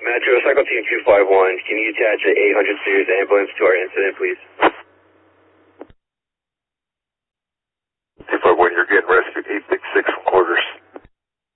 Metro, Cycle Team 251, can you attach an 800 series ambulance to our incident, please?